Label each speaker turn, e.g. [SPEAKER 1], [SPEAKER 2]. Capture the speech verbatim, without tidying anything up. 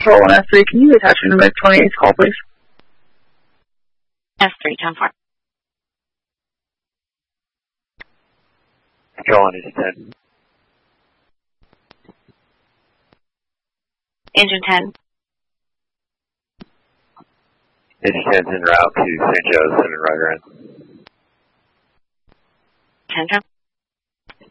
[SPEAKER 1] Control one S three, can you attach me to the twenty-eighth call, please?
[SPEAKER 2] S three, ten four.
[SPEAKER 3] Go on, Engine ten.
[SPEAKER 2] Engine ten.
[SPEAKER 3] Engine ten's en route to Saint Joe's and right around.
[SPEAKER 2] ten ten.